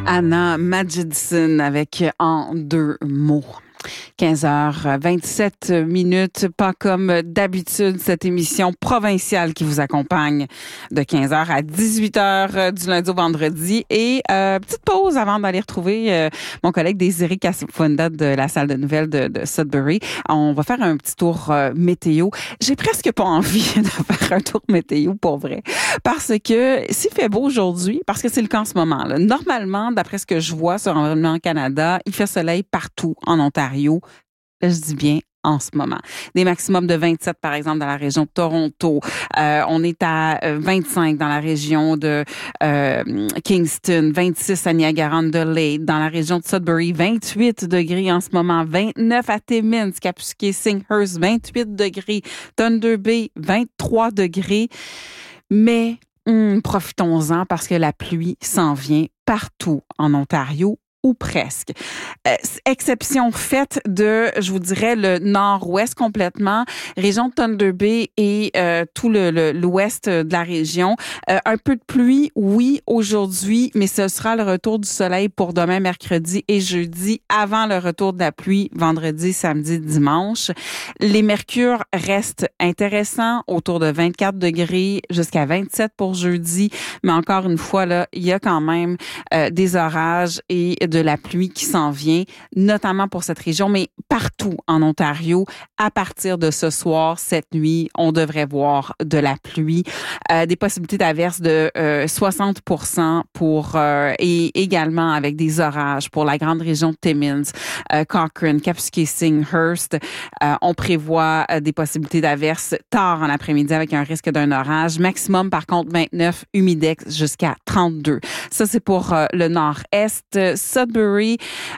Anna Majidson avec En deux mots. 15h27, pas comme d'habitude, cette émission provinciale qui vous accompagne de 15h à 18h du lundi au vendredi. Et petite pause avant d'aller retrouver mon collègue Désiré Casafunda de la salle de nouvelles de Sudbury. On va faire un petit tour météo. J'ai presque pas envie de faire un tour météo pour vrai. Parce que s'il fait beau aujourd'hui, parce que c'est le cas en ce moment, là, normalement, d'après ce que je vois sur Environnement Canada, il fait soleil partout en Ontario. Là, je dis bien en ce moment. Des maximums de 27, par exemple, dans la région de Toronto. On est à 25 dans la région de Kingston, 26 à Niagara-on-the-Lake, dans la région de Sudbury, 28 degrés en ce moment, 29 à Timmins, Kapuskasing-Hearst, 28 degrés, Thunder Bay, 23 degrés. Mais profitons-en parce que la pluie s'en vient partout en Ontario, ou presque. Exception faite de, je vous dirais, le nord-ouest complètement, région de Thunder Bay et tout l'ouest de la région. Un peu de pluie, oui, aujourd'hui, mais ce sera le retour du soleil pour demain, mercredi et jeudi, avant le retour de la pluie, vendredi, samedi, dimanche. Les mercures restent intéressants, autour de 24 degrés jusqu'à 27 pour jeudi, mais encore une fois, là, il y a quand même des orages et de la pluie qui s'en vient, notamment pour cette région, mais partout en Ontario. À partir de ce soir, cette nuit, on devrait voir de la pluie. Des possibilités d'averses de 60% pour et également avec des orages pour la grande région de Timmins, Cochrane, Kapuskasing-Hearst. On prévoit des possibilités d'averses tard en après-midi avec un risque d'un orage. Maximum, par contre, 29, humidex jusqu'à 32. Ça, c'est pour le nord-est. Sudbury,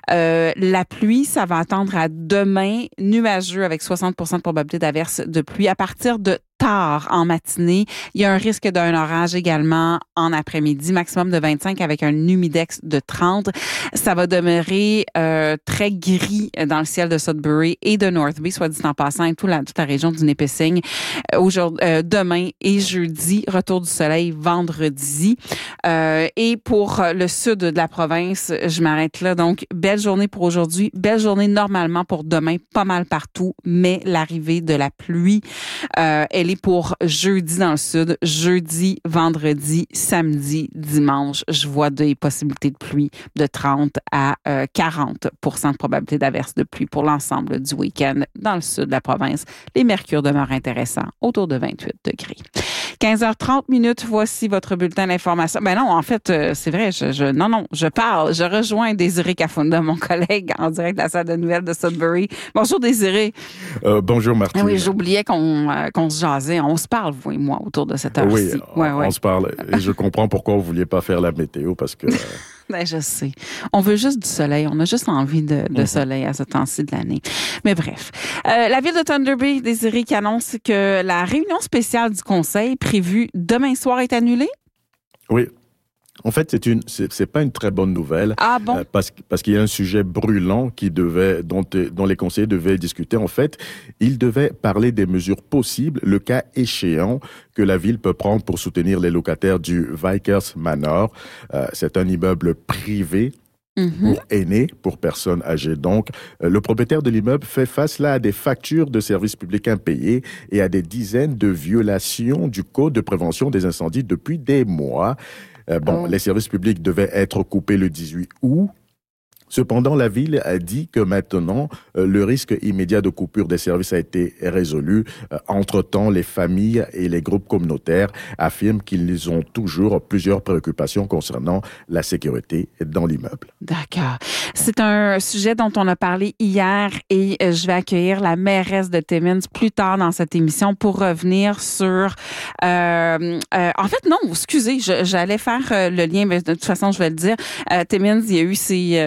la pluie, ça va attendre à demain, nuageux avec 60% de probabilité d'averse de pluie. À partir de tard en matinée, il y a un risque d'un orage également en après-midi, maximum de 25 avec un humidex de 30. Ça va demeurer très gris dans le ciel de Sudbury et de North Bay, soit dit en passant, et toute la région du Nipissing. Demain et jeudi, retour du soleil vendredi. Et pour le sud de la province, je m'arrête là. Donc, belle journée pour aujourd'hui, belle journée normalement pour demain, pas mal partout, mais l'arrivée de la pluie, elle est pour jeudi dans le sud, jeudi, vendredi, samedi, dimanche. Je vois des possibilités de pluie de 30 à 40% de probabilité d'averse de pluie pour l'ensemble du week-end dans le sud de la province. Les mercures demeurent intéressants, autour de 28 degrés. 15h30, voici votre bulletin d'information. Ben non, en fait, c'est vrai, je parle. Je rejoins Désiré Casafunda, mon collègue en direct de la salle de nouvelles de Sudbury. Bonjour Désiré. Bonjour Martine. Oui, j'oubliais qu'on se jasait. On se parle, vous et moi, autour de cette heure-ci. Oui, on se parle. Et je comprends pourquoi vous vouliez pas faire la météo, parce que... Ben, je sais. On veut juste du soleil. On a juste envie de soleil à ce temps-ci de l'année. Mais bref. La ville de Thunder Bay, Désiré, qui annonce que la réunion spéciale du conseil prévue demain soir est annulée? Oui. En fait, c'est pas une très bonne nouvelle. Ah bon? Parce qu'il y a un sujet brûlant dont les conseillers devaient discuter. En fait, ils devaient parler des mesures possibles, le cas échéant, que la ville peut prendre pour soutenir les locataires du Vickers Manor. C'est un immeuble privé pour aînés, pour personnes âgées. Donc, le propriétaire de l'immeuble fait face là à des factures de services publics impayées et à des dizaines de violations du Code de prévention des incendies depuis des mois. Les services publics devaient être coupés le 18 août. Cependant, la ville a dit que maintenant, le risque immédiat de coupure des services a été résolu. Entre-temps, les familles et les groupes communautaires affirment qu'ils ont toujours plusieurs préoccupations concernant la sécurité dans l'immeuble. D'accord. C'est un sujet dont on a parlé hier et je vais accueillir la mairesse de Timmins plus tard dans cette émission pour revenir sur... en fait, non, excusez, j'allais faire le lien, mais de toute façon, je vais le dire. Timmins, il y a eu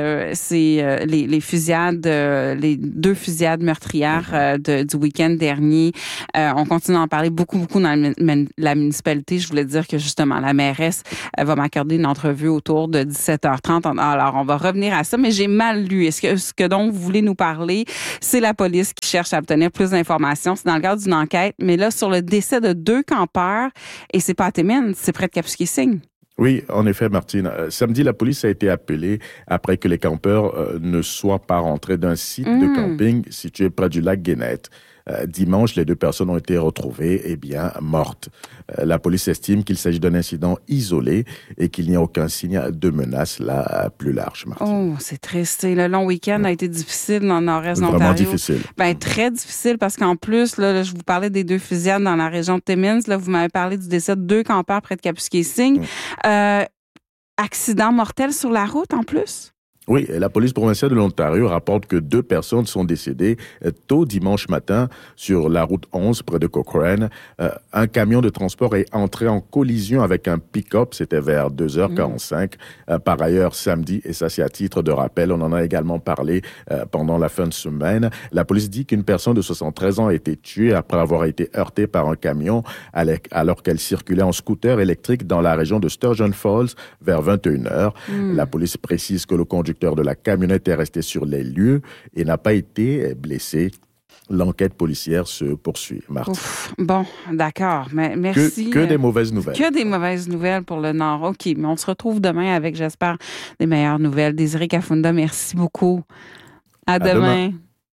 les fusillades, les 2 fusillades meurtrières du week-end dernier. On continue à en parler beaucoup dans la municipalité. Je voulais dire que justement, la mairesse va m'accorder une entrevue autour de 17h30. Alors, on va revenir à ça, mais j'ai mal lu. Ce que dont vous voulez nous parler, c'est la police qui cherche à obtenir plus d'informations. C'est dans le cadre d'une enquête, mais là, sur le décès de 2 campeurs, et c'est pas à Timmins, c'est près de Kapuskasing. Oui, en effet, Martine. Samedi, la police a été appelée après que les campeurs ne soient pas rentrés d'un site de camping situé près du lac Guénette. Dimanche, les deux personnes ont été retrouvées, mortes. La police estime qu'il s'agit d'un incident isolé et qu'il n'y a aucun signe de menace là plus large, Martine. Oh, c'est triste. Le long week-end a été difficile dans le nord-est de Vraiment l'Ontario. difficile. Très difficile parce qu'en plus, là, je vous parlais des deux fusillades dans la région de Timmins. Là, vous m'avez parlé du décès de 2 campeurs près de Kapuskasing. Accident mortel sur la route en plus? Oui, la police provinciale de l'Ontario rapporte que 2 personnes sont décédées tôt dimanche matin sur la route 11 près de Cochrane. Un camion de transport est entré en collision avec un pick-up, c'était vers 2h45. Par ailleurs, samedi, et ça c'est à titre de rappel, on en a également parlé pendant la fin de semaine, la police dit qu'une personne de 73 ans a été tuée après avoir été heurtée par un camion alors qu'elle circulait en scooter électrique dans la région de Sturgeon Falls vers 21h. La police précise que le conducteur de la camionnette est resté sur les lieux et n'a pas été blessé. L'enquête policière se poursuit, Martine. Bon, d'accord. Mais merci. Que des mauvaises nouvelles. Que des mauvaises nouvelles pour le Nord. OK, mais on se retrouve demain avec, j'espère, des meilleures nouvelles. Désiré Kafunda, merci beaucoup. À demain.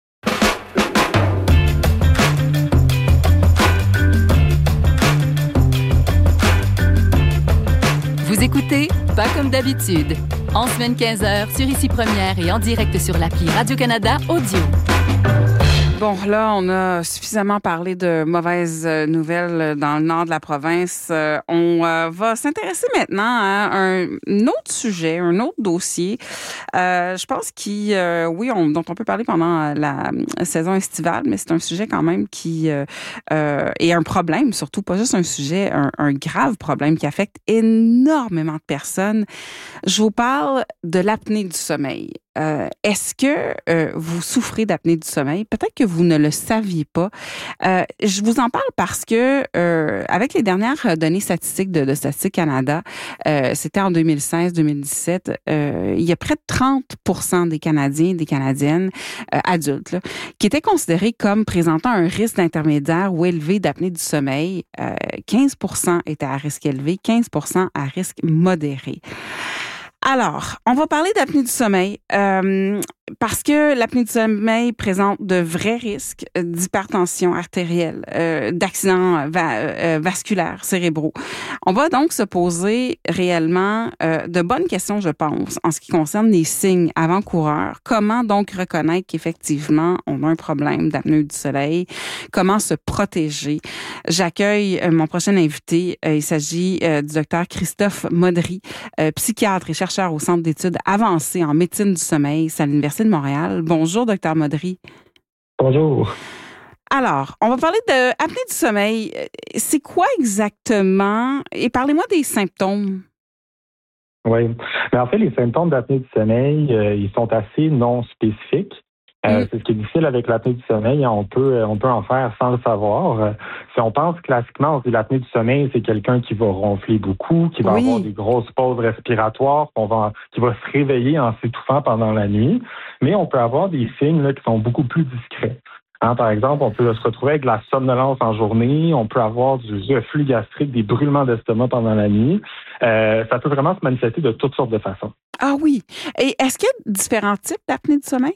Vous écoutez Pas comme d'habitude. En semaine 15h sur Ici Première et en direct sur l'appli Radio-Canada Audio. Bon, là, on a suffisamment parlé de mauvaises nouvelles dans le nord de la province. On va s'intéresser maintenant à un autre sujet, un autre dossier. Je pense dont on peut parler pendant la saison estivale, mais c'est un sujet quand même qui est un problème, surtout pas juste un sujet, un grave problème qui affecte énormément de personnes. Je vous parle de l'apnée du sommeil. Est-ce que vous souffrez d'apnée du sommeil? Peut-être que vous ne le saviez pas. Je vous en parle parce que avec les dernières données statistiques de Statistique Canada, c'était en 2016-2017, il y a près de 30% des Canadiens et des Canadiennes adultes là, qui étaient considérés comme présentant un risque intermédiaire ou élevé d'apnée du sommeil. 15% étaient à risque élevé, 15% à risque modéré. Alors, on va parler d'apnée du sommeil parce que l'apnée du sommeil présente de vrais risques d'hypertension artérielle, d'accidents vasculaires cérébraux. On va donc se poser réellement de bonnes questions, je pense, en ce qui concerne les signes avant-coureurs. Comment donc reconnaître qu'effectivement on a un problème d'apnée du sommeil? Comment se protéger? J'accueille mon prochain invité. Il s'agit du docteur Christophe Modry, psychiatre et chercheur au Centre d'études avancées en médecine du sommeil à l'Université de Montréal. Bonjour, docteur Modry. Bonjour. Alors, on va parler de apnée du sommeil. C'est quoi exactement? Et parlez-moi des symptômes. Oui. Mais en fait, les symptômes d'apnée du sommeil, ils sont assez non spécifiques. C'est ce qui est difficile avec l'apnée du sommeil. On peut en faire sans le savoir. Si on pense classiquement, on se dit l'apnée du sommeil, c'est quelqu'un qui va ronfler beaucoup, qui va avoir des grosses pauses respiratoires, qui va se réveiller en s'étouffant pendant la nuit. Mais on peut avoir des signes là, qui sont beaucoup plus discrets. Par exemple, on peut se retrouver avec de la somnolence en journée, on peut avoir du reflux gastrique, des brûlements d'estomac pendant la nuit. Ça peut vraiment se manifester de toutes sortes de façons. Ah oui. Et est-ce qu'il y a différents types d'apnée du sommeil?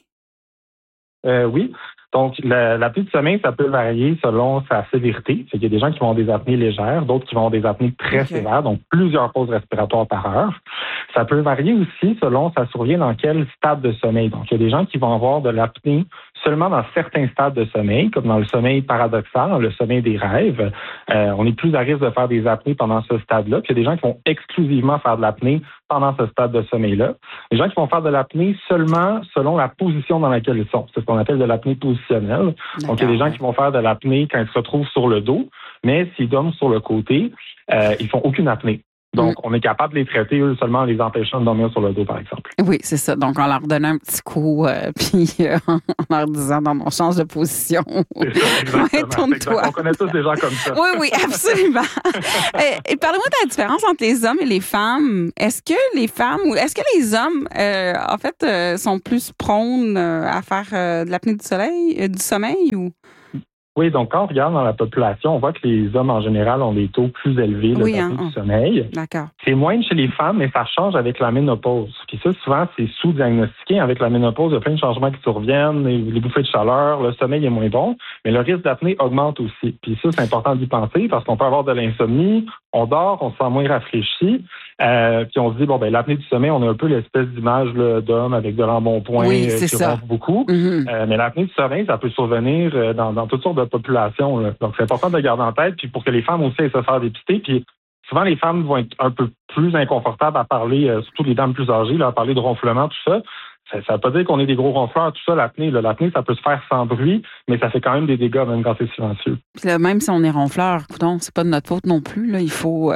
Oui. Donc, l'apnée du sommeil, ça peut varier selon sa sévérité. Il y a des gens qui vont avoir des apnées légères, d'autres qui vont avoir des apnées très sévères, donc plusieurs pauses respiratoires par heure. Ça peut varier aussi selon ça survient dans quel stade de sommeil. Donc, il y a des gens qui vont avoir de l'apnée seulement dans certains stades de sommeil, comme dans le sommeil paradoxal, dans le sommeil des rêves. On est plus à risque de faire des apnées pendant ce stade-là. Puis il y a des gens qui vont exclusivement faire de l'apnée pendant ce stade de sommeil-là. Les gens qui vont faire de l'apnée seulement selon la position dans laquelle ils sont. C'est ce qu'on appelle de l'apnée positionnelle. Donc, il y a des gens qui vont faire de l'apnée quand ils se retrouvent sur le dos, mais s'ils dorment sur le côté, ils font aucune apnée. Donc, on est capable de les traiter, eux, seulement en les empêchant de dormir sur le dos, par exemple. Oui, c'est ça. Donc, on leur donne un petit coup, puis en leur disant, non, on change de position. Tourne-toi. On connaît tous des gens comme ça. Oui, absolument. Et parlez-moi de la différence entre les hommes et les femmes. Est-ce que les hommes, en fait, sont plus prônes à faire de l'apnée du sommeil ou? Oui, donc quand on regarde dans la population, on voit que les hommes en général ont des taux plus élevés d'apnée du sommeil. D'accord. C'est moins chez les femmes, mais ça change avec la ménopause. Puis ça, souvent, c'est sous-diagnostiqué. Avec la ménopause, il y a plein de changements qui surviennent, les bouffées de chaleur, le sommeil est moins bon, mais le risque d'apnée augmente aussi. Puis ça, c'est important d'y penser parce qu'on peut avoir de l'insomnie, on dort, on se sent moins rafraîchi, puis on se dit, l'apnée du sommeil, on a un peu l'espèce d'image là, d'homme avec de l'embonpoint qui ronfle beaucoup. Mm-hmm. Mais l'apnée du sommeil, ça peut survenir dans toutes sortes de populations. Là. Donc, c'est important de le garder en tête, puis pour que les femmes aussi aient se faire dépister. Puis souvent, les femmes vont être un peu plus inconfortables à parler, surtout les dames plus âgées, là, à parler de ronflement, tout ça. Ça ne veut pas dire qu'on est des gros ronfleurs, tout ça, l'apnée. Là, l'apnée, ça peut se faire sans bruit, mais ça fait quand même des dégâts, même quand c'est silencieux. Puis là, même si on est ronfleur, coudonc, c'est pas de notre faute non plus. Là, il faut.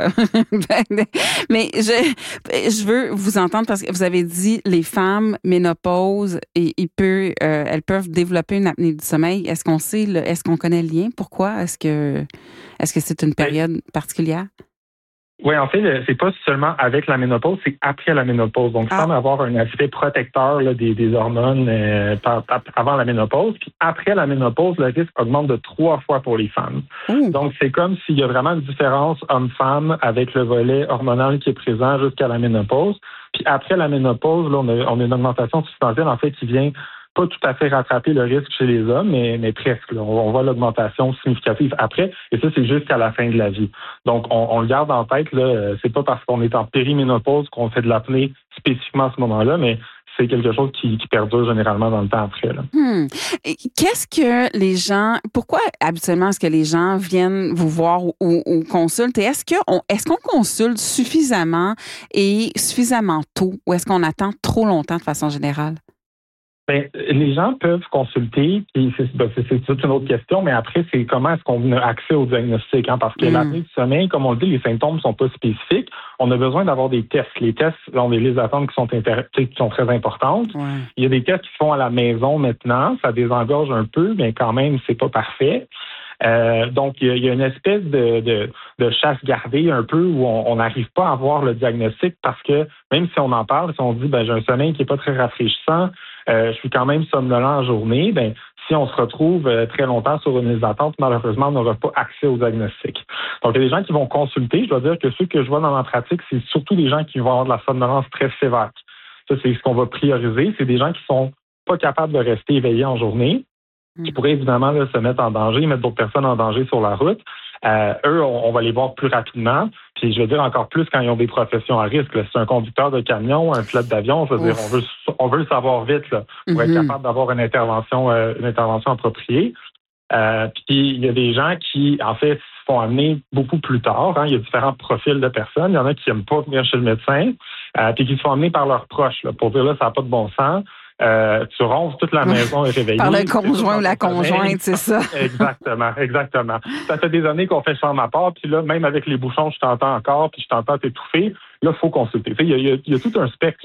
Mais je veux vous entendre parce que vous avez dit les femmes ménopause et elles peuvent développer une apnée du sommeil. Est-ce qu'on sait, est-ce qu'on connaît le lien? Pourquoi? Est-ce que c'est une période particulière? Oui, en fait, c'est pas seulement avec la ménopause, c'est après la ménopause. Donc, il semble avoir un aspect protecteur là, des hormones avant la ménopause. Puis après la ménopause, le risque augmente de 3 fois pour les femmes. Donc, c'est comme s'il y a vraiment une différence homme-femme avec le volet hormonal qui est présent jusqu'à la ménopause. Puis après la ménopause, là, on a une augmentation substantielle, en fait, qui vient pas tout à fait rattraper le risque chez les hommes, mais presque. Là. On voit l'augmentation significative après, et ça, c'est jusqu'à la fin de la vie. Donc, on le garde en tête, là, c'est pas parce qu'on est en périménopause qu'on fait de l'apnée spécifiquement à ce moment-là, mais c'est quelque chose qui perdure généralement dans le temps après. Là. Qu'est-ce que les gens... Pourquoi habituellement est-ce que les gens viennent vous voir ou consultent? Et est-ce qu'on consulte suffisamment et suffisamment tôt, ou est-ce qu'on attend trop longtemps de façon générale? Bien, les gens peuvent consulter, puis c'est toute une autre question, mais après, c'est comment est-ce qu'on a accès au diagnostic? Hein? Parce que l'apnée du sommeil, comme on le dit, les symptômes ne sont pas spécifiques. On a besoin d'avoir des tests. Les tests, on a les attentes qui sont très importantes. Ouais. Il y a des tests qui se font à la maison maintenant. Ça désengorge un peu, mais quand même, c'est pas parfait. Donc, il y a une espèce de chasse gardée un peu où on n'arrive pas à avoir le diagnostic parce que même si on en parle, si on dit j'ai un sommeil qui n'est pas très rafraîchissant, je suis quand même somnolent en journée, si on se retrouve très longtemps sur une liste d'attente, malheureusement, on n'aura pas accès au diagnostic. Donc, il y a des gens qui vont consulter. Je dois dire que ceux que je vois dans ma pratique, c'est surtout des gens qui vont avoir de la somnolence très sévère. Ça, c'est ce qu'on va prioriser. C'est des gens qui sont pas capables de rester éveillés en journée, qui pourraient évidemment là, se mettre en danger, mettre d'autres personnes en danger sur la route. Eux, on va les voir plus rapidement. Puis je veux dire encore plus quand ils ont des professions à risque. Là. Si c'est un conducteur de camion, un pilote d'avion, je veux dire, on veut le savoir vite là, pour être capable d'avoir une intervention appropriée. Puis il y a des gens qui, en fait, se font amener beaucoup plus tard. Hein. Il y a différents profils de personnes. Il y en a qui n'aiment pas venir chez le médecin, puis qui se font amener par leurs proches là, pour dire là, ça n'a pas de bon sens. Tu ronfles, toute la maison est réveillée. Par le conjoint ou la conjointe, c'est ça. Exactement. Ça fait des années qu'on fait chambre à part, puis là, même avec les bouchons, je t'entends encore, puis je t'entends t'étouffer. Là, il faut consulter. Il y a tout un spectre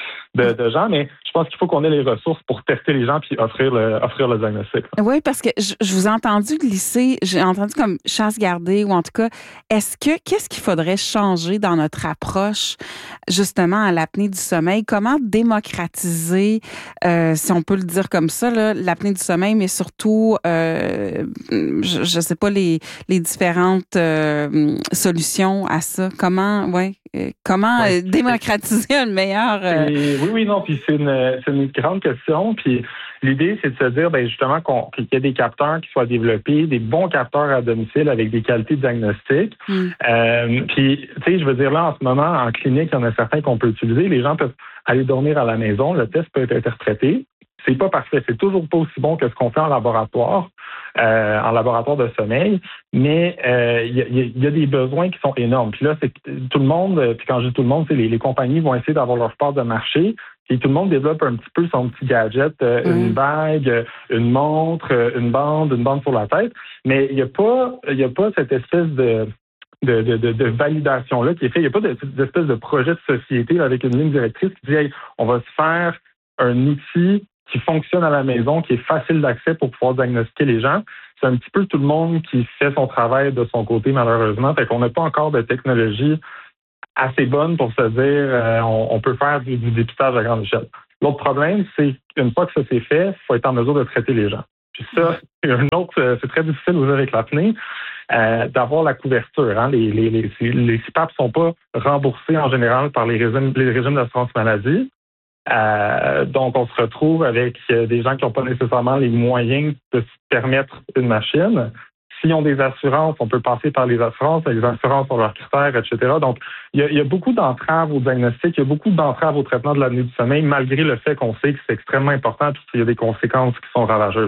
de gens, mais je pense qu'il faut qu'on ait les ressources pour tester les gens puis offrir le diagnostic. Oui, parce que je vous ai entendu glisser, j'ai entendu comme chasse gardée, ou en tout cas, qu'est-ce qu'il faudrait changer dans notre approche justement à l'apnée du sommeil? Comment démocratiser, si on peut le dire comme ça, là, l'apnée du sommeil, mais surtout, je sais pas, les différentes solutions à ça. Comment démocratiser un meilleur... Oui, non, puis c'est une grande question. Puis l'idée, c'est de se dire, justement, qu'il y a des capteurs qui soient développés, des bons capteurs à domicile avec des qualités de diagnostic. Puis, tu sais, je veux dire, là, en ce moment, en clinique, il y en a certains qu'on peut utiliser. Les gens peuvent aller dormir à la maison. Le test peut être interprété. C'est pas parfait. C'est toujours pas aussi bon que ce qu'on fait en laboratoire de sommeil, mais il y a des besoins qui sont énormes. Puis là, c'est tout le monde, puis quand je dis tout le monde, c'est les compagnies vont essayer d'avoir leur part de marché, et tout le monde développe un petit peu son petit gadget, une bague, une montre, une bande sur la tête, mais il y a pas cette espèce de validation-là qui est fait. Il n'y a pas d'espèce de projet de société là, avec une ligne directrice qui dit hey, on va se faire un outil qui fonctionne à la maison, qui est facile d'accès pour pouvoir diagnostiquer les gens. C'est un petit peu tout le monde qui fait son travail de son côté, malheureusement. Fait qu'on n'a pas encore de technologie assez bonne pour se dire on peut faire du dépistage à grande échelle. L'autre problème, c'est qu'une fois que ça s'est fait, il faut être en mesure de traiter les gens. Puis ça, c'est très difficile aussi avec l'apnée, d'avoir la couverture. Hein. Les CPAP ne sont pas remboursés en général par les régimes d'assurance maladie. Donc, on se retrouve avec des gens qui n'ont pas nécessairement les moyens de se permettre une machine. S'ils ont des assurances, on peut passer par les assurances. Les assurances ont leurs critères, etc. Donc, il y a beaucoup d'entraves au diagnostic, il y a beaucoup d'entraves au traitement de l'apnée du sommeil, malgré le fait qu'on sait que c'est extrêmement important et qu'il y a des conséquences qui sont ravageuses.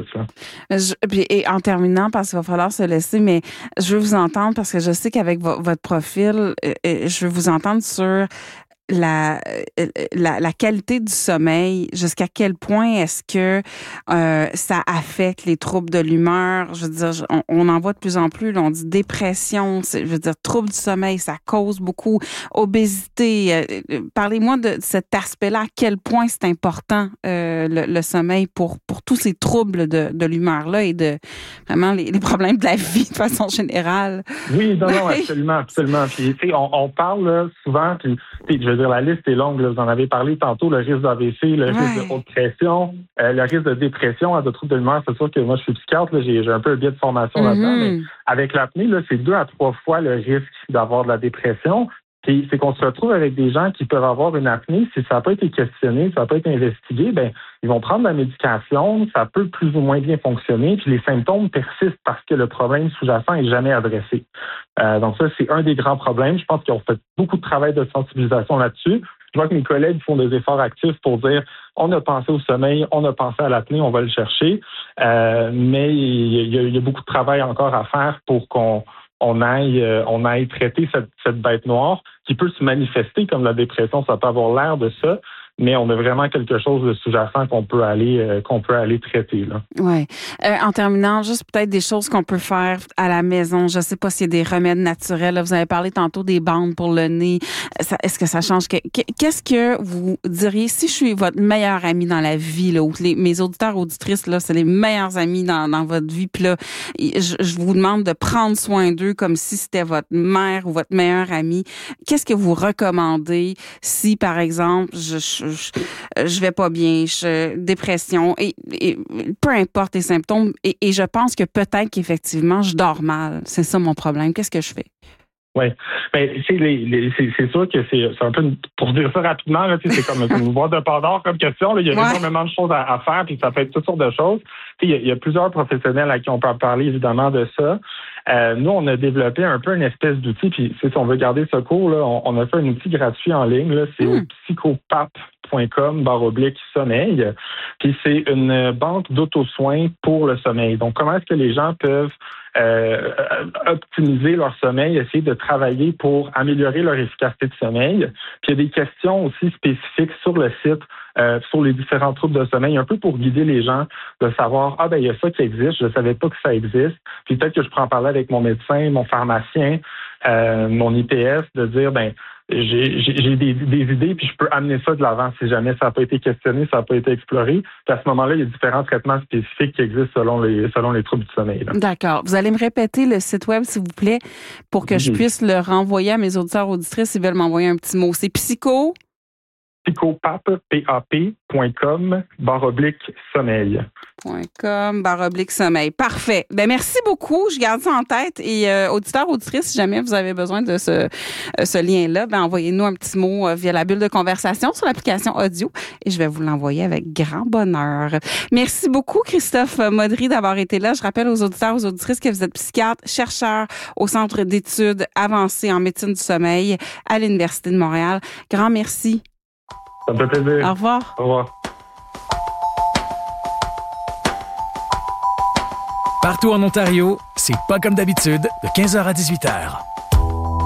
Et en terminant, parce qu'il va falloir se laisser, mais je veux vous entendre, parce que je sais qu'avec votre profil, je veux vous entendre sur la qualité du sommeil, jusqu'à quel point est-ce que ça affecte les troubles de l'humeur? Je veux dire, on en voit de plus en plus, là, on dit dépression, je veux dire, troubles du sommeil, ça cause beaucoup, obésité. Parlez-moi de cet aspect-là, à quel point c'est important le sommeil pour tous ces troubles de l'humeur-là et de vraiment les problèmes de la vie de façon générale. Oui, non, absolument. Puis, tu sais, on parle là, souvent, puis je veux dire, la liste est longue, là, vous en avez parlé tantôt, le risque d'AVC, le risque de haute pression, le risque de dépression, de troubles de l'humeur. C'est sûr que moi, je suis psychiatre, là, j'ai un peu un biais de formation là-dedans, mais avec l'apnée, là, c'est 2 à 3 fois le risque d'avoir de la dépression. Puis, c'est qu'on se retrouve avec des gens qui peuvent avoir une apnée. Si ça n'a pas été questionné, ça n'a pas été investigué, ben ils vont prendre la médication, ça peut plus ou moins bien fonctionner, puis les symptômes persistent parce que le problème sous-jacent n'est jamais adressé. Donc ça, c'est un des grands problèmes. Je pense qu'on fait beaucoup de travail de sensibilisation là-dessus. Je vois que mes collègues font des efforts actifs pour dire on a pensé au sommeil, on a pensé à l'apnée, on va le chercher. Mais il y a beaucoup de travail encore à faire pour qu'on aille traiter cette bête noire qui peut se manifester comme la dépression. Ça peut avoir l'air de ça, mais on a vraiment quelque chose de sous-jacent qu'on peut aller traiter, là. Ouais. En terminant, juste peut-être des choses qu'on peut faire à la maison. Je sais pas s'il y a des remèdes naturels. Là, vous avez parlé tantôt des bandes pour le nez. Est-ce que ça change? Qu'est-ce que vous diriez si je suis votre meilleur ami dans la vie, là, ou mes auditeurs, auditrices, là, c'est les meilleurs amis dans votre vie, puis là, je vous demande de prendre soin d'eux comme si c'était votre mère ou votre meilleur ami. Qu'est-ce que vous recommandez si, par exemple, je vais pas bien, dépression, et peu importe les symptômes, et je pense que peut-être qu'effectivement, je dors mal. C'est ça mon problème. Qu'est-ce que je fais? Oui. Ben, c'est sûr que c'est un peu, pour dire ça rapidement, là, c'est comme une boîte de Pandore comme question. Là, il y a énormément de choses à faire, puis ça fait toutes sortes de choses. Il y a plusieurs professionnels à qui on peut parler évidemment de ça. Nous, on a développé un peu une espèce d'outil, puis si on veut garder ce cours, là, on a fait un outil gratuit en ligne, là, c'est au psychopap.com/sommeil, puis c'est une banque d'auto-soins pour le sommeil. Donc, comment est-ce que les gens peuvent optimiser leur sommeil, essayer de travailler pour améliorer leur efficacité de sommeil. Puis il y a des questions aussi spécifiques sur le site, sur les différents troubles de sommeil, un peu pour guider les gens de savoir, il y a ça qui existe, je ne savais pas que ça existe. Puis peut-être que je pourrais en parler avec mon médecin, mon pharmacien, mon IPS, de dire, j'ai des idées, puis je peux amener ça de l'avant si jamais ça n'a pas été questionné, ça n'a pas été exploré. Puis à ce moment-là, il y a différents traitements spécifiques qui existent selon les troubles du sommeil, là. D'accord. Vous allez me répéter le site web, s'il vous plaît, pour que je puisse le renvoyer à mes auditeurs auditrices s'ils veulent m'envoyer un petit mot. C'est psychopap.com/sommeil. .com/sommeil. Parfait. Merci beaucoup. Je garde ça en tête. Et auditeurs, auditrices, si jamais vous avez besoin de ce lien-là, envoyez-nous un petit mot via la bulle de conversation sur l'application audio et je vais vous l'envoyer avec grand bonheur. Merci beaucoup, Christophe Modry, d'avoir été là. Je rappelle aux auditeurs, aux auditrices que vous êtes psychiatre, chercheur au Centre d'études avancées en médecine du sommeil à l'Université de Montréal. Grand merci. Ça me fait plaisir. Au revoir. Au revoir. Partout en Ontario, c'est pas comme d'habitude, de 15h à 18h.